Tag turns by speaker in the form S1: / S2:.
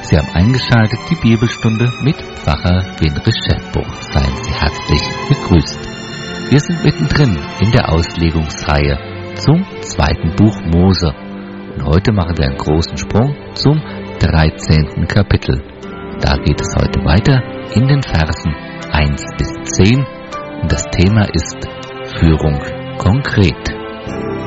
S1: Sie haben eingeschaltet die Bibelstunde mit Pfarrer Winrich Schäppbuch. Seien Sie herzlich begrüßt. Wir sind mittendrin in der Auslegungsreihe zum 2. Buch Mose. Und heute machen wir einen großen Sprung zum 13. Kapitel. Da geht es heute weiter in den Versen 1 bis 10. Und das Thema ist Führung konkret.